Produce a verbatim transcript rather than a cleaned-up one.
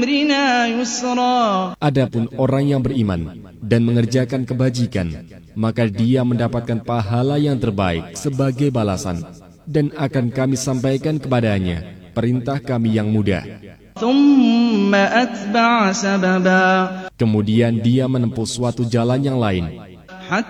Adapun orang yang beriman dan mengerjakan kebajikan, maka dia mendapatkan pahala yang terbaik sebagai balasan, dan akan kami sampaikan kepadanya perintah kami yang mudah. Kemudian dia menempuh suatu jalan yang lain,